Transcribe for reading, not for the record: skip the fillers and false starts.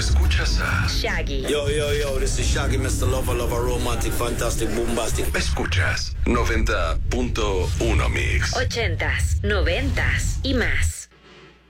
escuchas a Shaggy. Yo, this is Shaggy, Mr. Lover, romantic, fantastic, bombastic. Escuchas 90.1 Mix. 80s, 90s y más.